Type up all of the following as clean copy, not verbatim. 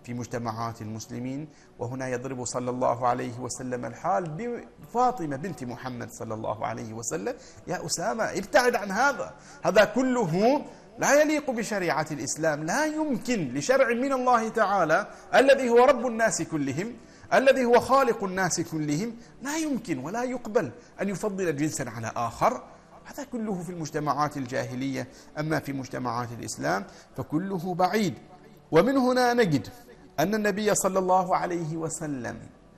في مجتمعات المسلمين. وهنا يضرب صلى الله عليه وسلم الحال بفاطمة بنت محمد صلى الله عليه وسلم. يا أسامة ابتعد عن هذا كله لا يليق بشريعة الإسلام. لا يمكن لشرع من الله تعالى الذي هو رب الناس كلهم، الذي هو خالق الناس كلهم، لا يمكن ولا يقبل أن يفضل جنسا على آخر. هذا كله في المجتمعات الجاهلية. أما في مجتمعات الإسلام فكله بعيد. ومن هنا نجد أن النبي صلى الله عليه وسلم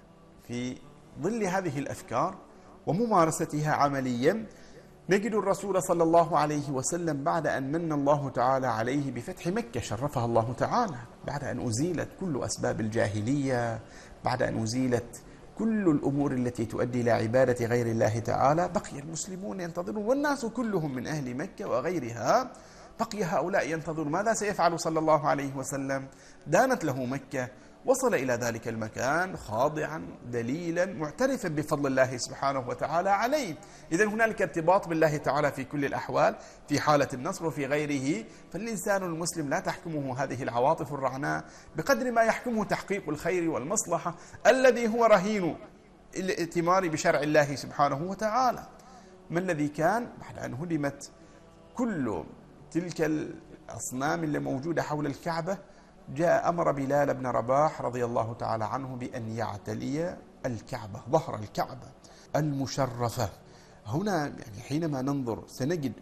في ظل هذه الأفكار وممارستها عمليا، نجد الرسول صلى الله عليه وسلم بعد أن من الله تعالى عليه بفتح مكة شرفها الله تعالى، بعد أن أزيلت كل أسباب الجاهلية، بعد أن أزيلت كل الأمور التي تؤدي إلى عبادة غير الله تعالى، بقي المسلمون ينتظرون، والناس كلهم من أهل مكة وغيرها بقي هؤلاء ينتظرون ماذا سيفعل صلى الله عليه وسلم. دانت له مكة، وصل إلى ذلك المكان خاضعا دليلا معترفا بفضل الله سبحانه وتعالى عليه. إذن هنالك ارتباط بالله تعالى في كل الأحوال، في حالة النصر وفي غيره. فالإنسان المسلم لا تحكمه هذه العواطف الرعناء بقدر ما يحكمه تحقيق الخير والمصلحة الذي هو رهين الائتمار بشرع الله سبحانه وتعالى. ما الذي كان بعد أن هدمت كل تلك الأصنام اللي موجودة حول الكعبة، جاء أمر بلال بن رباح رضي الله تعالى عنه بأن يعتلي الكعبة، ظهر الكعبة المشرفة. هنا يعني حينما ننظر سنجد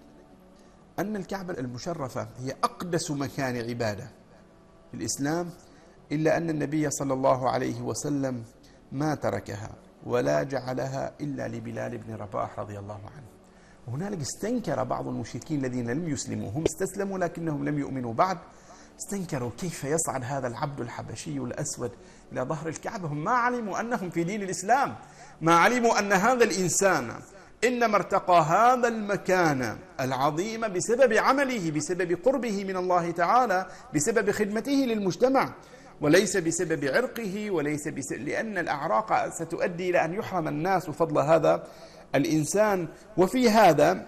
أن الكعبة المشرفة هي أقدس مكان عبادة في الإسلام، إلا أن النبي صلى الله عليه وسلم ما تركها ولا جعلها إلا لبلال بن رباح رضي الله عنه. وهنالك استنكر بعض المشركين الذين لم يسلموا، هم استسلموا لكنهم لم يؤمنوا بعد، استنكروا كيف يصعد هذا العبد الحبشي الأسود إلى ظهر الكعبة. هم ما علموا أنهم في دين الإسلام، ما علموا أن هذا الإنسان إنما ارتقى هذا المكان العظيم بسبب عمله، بسبب قربه من الله تعالى، بسبب خدمته للمجتمع، وليس بسبب عرقه، وليس لأن الأعراق ستؤدي إلى أن يحرم الناس فضل هذا الإنسان. وفي هذا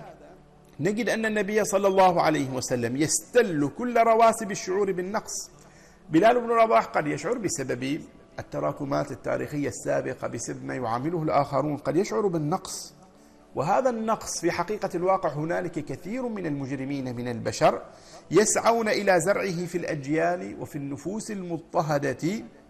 نجد أن النبي صلى الله عليه وسلم يستل كل رواسب الشعور بالنقص. بلال بن رباح قد يشعر بسبب التراكمات التاريخية السابقة، بسبب ما يعامله الآخرون، قد يشعر بالنقص، وهذا النقص في حقيقة الواقع هنالك كثير من المجرمين من البشر يسعون إلى زرعه في الأجيال وفي النفوس المضطهدة،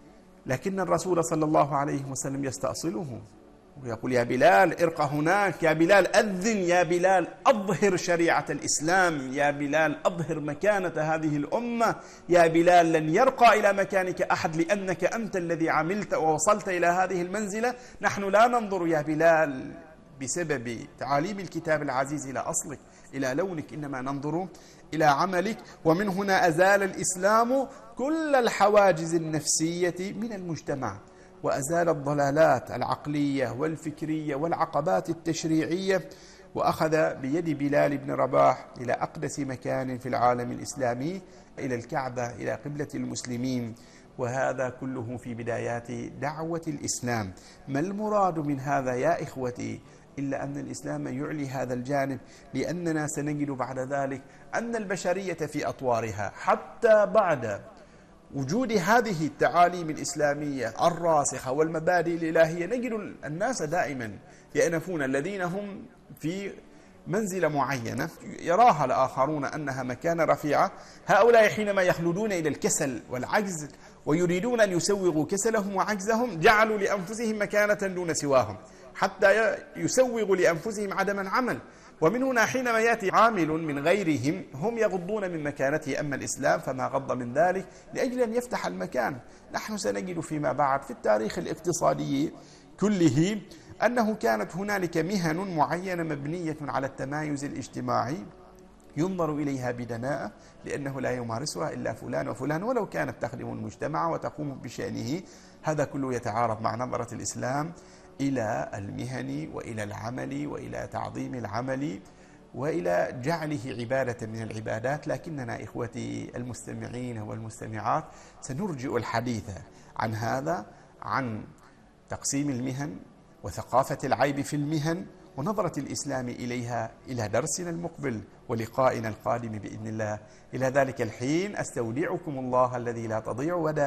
لكن الرسول صلى الله عليه وسلم يستأصله ويقول: يا بلال ارق هناك، يا بلال أذن، يا بلال أظهر شريعة الإسلام، يا بلال أظهر مكانة هذه الأمة، يا بلال لن يرقى إلى مكانك أحد لأنك أنت الذي عملت ووصلت إلى هذه المنزلة. نحن لا ننظر يا بلال بسبب تعاليم الكتاب العزيز إلى أصلك، إلى لونك، إنما ننظر إلى عملك. ومن هنا أزال الإسلام كل الحواجز النفسية من المجتمع، وأزال الضلالات العقلية والفكرية والعقبات التشريعية، وأخذ بيد بلال بن رباح إلى أقدس مكان في العالم الإسلامي، إلى الكعبة، إلى قبلة المسلمين. وهذا كله في بدايات دعوة الإسلام. ما المراد من هذا يا إخوتي إلا أن الإسلام يعلي هذا الجانب، لأننا سنجد بعد ذلك أن البشرية في أطوارها حتى بعد وجود هذه التعاليم الإسلامية الراسخة والمبادئ الإلهية، نجد الناس دائما يأنفون، الذين هم في منزلة معينة يراها الآخرون أنها مكانة رفيعة، هؤلاء حينما يخلدون إلى الكسل والعجز ويريدون أن يسوغوا كسلهم وعجزهم، جعلوا لأنفسهم مكانة دون سواهم حتى يسوغوا لأنفسهم عدم العمل. ومن هنا حينما يأتي عامل من غيرهم هم يغضون من مكانته، أما الإسلام فما غض من ذلك لأجل أن يفتح المكان. نحن سنجد فيما بعد في التاريخ الاقتصادي كله أنه كانت هنالك مهن معينة مبنية على التمايز الاجتماعي ينظر إليها بدناءة، لأنه لا يمارسها إلا فلان وفلان، ولو كانت تخدم المجتمع وتقوم بشأنه. هذا كله يتعارض مع نظرة الإسلام إلى المهن وإلى العمل وإلى تعظيم العمل وإلى جعله عبادة من العبادات. لكننا إخوتي المستمعين والمستمعات سنرجئ الحديث عن هذا، عن تقسيم المهن وثقافة العيب في المهن ونظرة الإسلام إليها، إلى درسنا المقبل ولقائنا القادم بإذن الله. إلى ذلك الحين أستودعكم الله الذي لا تضيع ودائعه.